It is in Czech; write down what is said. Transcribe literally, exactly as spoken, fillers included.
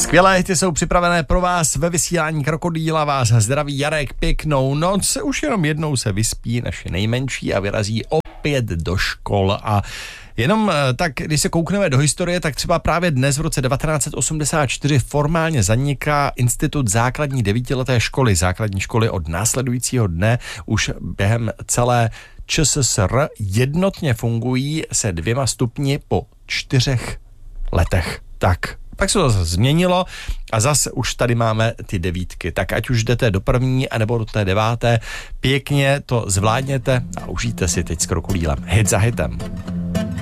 Skvělé hity jsou připravené pro vás ve vysílání Krokodýla. Vás zdraví Jarek, pěknou noc. Už jenom jednou se vyspí naše nejmenší a vyrazí opět do škol. A jenom tak, když se koukneme do historie, tak třeba právě dnes v roce devatenáct set osmdesát čtyři formálně zaniká Institut základní devítileté školy. Základní školy od následujícího dne už během celé ČSSR jednotně fungují se dvěma stupni po čtyřech letech. Tak, pak se to zase změnilo a zase už tady máme ty devítky. Tak ať už jdete do první anebo do té deváté, pěkně to zvládněte a užijte si teď s Krokodýlem hit za hitem.